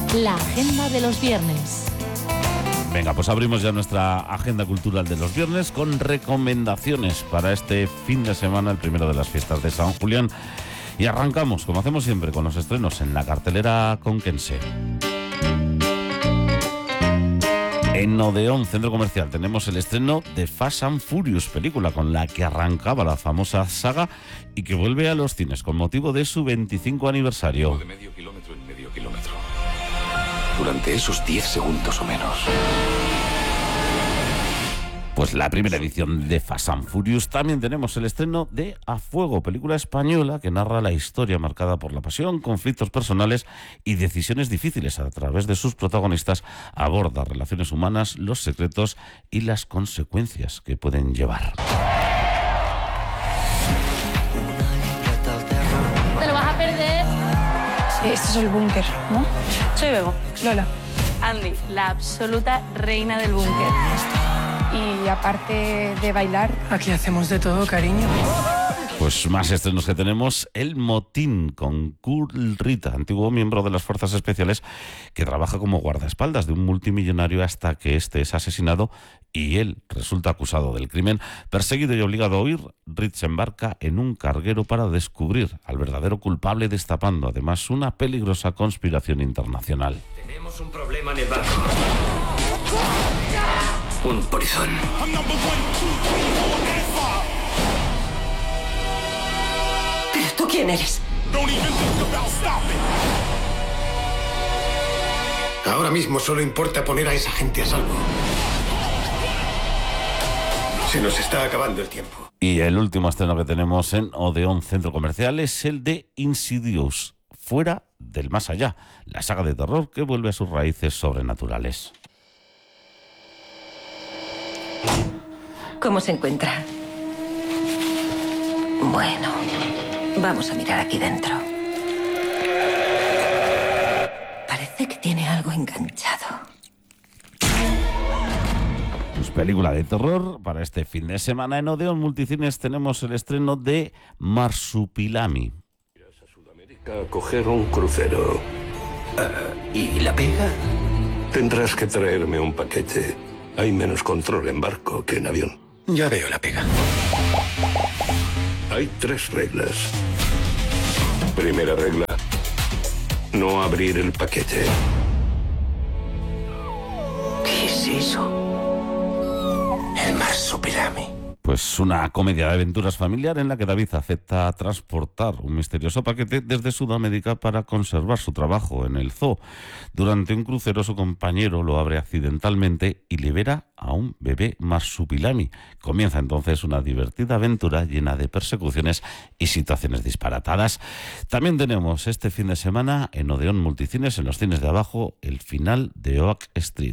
La agenda de los viernes. Venga, pues abrimos ya nuestra agenda cultural de los viernes con recomendaciones para este fin de semana, el primero de las fiestas de San Julián. Y arrancamos, como hacemos siempre, con los estrenos en la cartelera conquense. En Odeón Centro Comercial tenemos el estreno de Fast and Furious, película con la que arrancaba la famosa saga y que vuelve a los cines con motivo de su 25 aniversario. De medio kilómetro en medio kilómetro. Durante esos 10 segundos o menos. Pues la primera edición de Fast and Furious. También tenemos el estreno de A Fuego, película española que narra la historia marcada por la pasión, conflictos personales y decisiones difíciles. A través de sus protagonistas aborda relaciones humanas, los secretos y las consecuencias que pueden llevar. Te lo vas a perder. Esto es el búnker, ¿no? Soy Bego. Lola. Andy, la absoluta reina del búnker. Y aparte de bailar, aquí hacemos de todo, cariño. Pues más estrenos que tenemos. El Motín, con Kurt Rita, antiguo miembro de las Fuerzas Especiales que trabaja como guardaespaldas de un multimillonario hasta que éste es asesinado y él resulta acusado del crimen. Perseguido y obligado a huir, Reed se embarca en un carguero para descubrir al verdadero culpable, destapando además una peligrosa conspiración internacional. Tenemos un problema en el barco. Un polizón. ¿Pero tú quién eres? Ahora mismo solo importa poner a esa gente a salvo. Se nos está acabando el tiempo. Y el último estreno que tenemos en Odeón Centro Comercial es el de Insidious, Fuera del Más Allá, la saga de terror que vuelve a sus raíces sobrenaturales. ¿Cómo se encuentra? Bueno, vamos a mirar aquí dentro. Parece que tiene algo enganchado. Pues película de terror para este fin de semana. En Odeón Multicines tenemos el estreno de Marsupilami. Irás a Sudamérica a coger un crucero. ¿Y la pega? Tendrás que traerme un paquete. Hay menos control en barco que en avión. Ya veo la pega. Hay 3 reglas. Primera regla: no abrir el paquete. ¿Qué es eso? El Marsupilami. Pues una comedia de aventuras familiar en la que David acepta transportar un misterioso paquete desde Sudamérica para conservar su trabajo en el zoo. Durante un crucero su compañero lo abre accidentalmente y libera a un bebé marsupilami. Comienza entonces una divertida aventura llena de persecuciones y situaciones disparatadas. También tenemos este fin de semana en Odeón Multicines, en los cines de abajo, el final de Oak Street.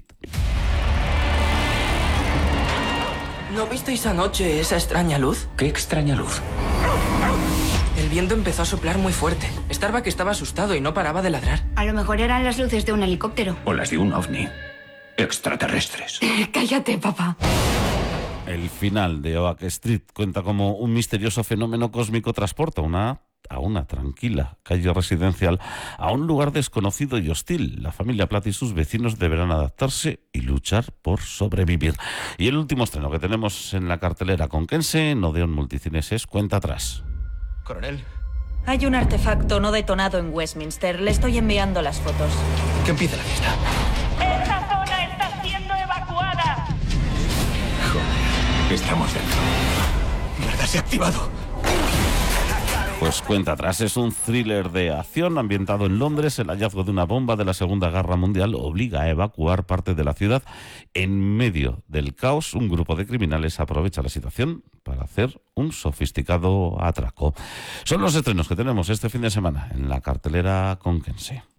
¿No visteis anoche esa extraña luz? ¿Qué extraña luz? El viento empezó a soplar muy fuerte. Starbuck estaba asustado y no paraba de ladrar. A lo mejor eran las luces de un helicóptero. O las de un ovni. Extraterrestres. Cállate, papá. El final de Oak Street cuenta como un misterioso fenómeno cósmico transporta a una tranquila calle residencial a un lugar desconocido y hostil. La familia Platt y sus vecinos deberán adaptarse y luchar por sobrevivir. Y el último estreno que tenemos en la cartelera conquense en Odeón Multicines es Cuenta Atrás. Coronel, Hay un artefacto no detonado en Westminster. Le estoy enviando las fotos. que empiece la fiesta. ¡Esta zona está siendo evacuada! Joder, estamos dentro. Mierda, se ha activado. Pues Cuenta Atrás es un thriller de acción ambientado en Londres. El hallazgo de una bomba de la Segunda Guerra Mundial obliga a evacuar parte de la ciudad. En medio del caos, un grupo de criminales aprovecha la situación para hacer un sofisticado atraco. Son los estrenos que tenemos este fin de semana en la cartelera conquense.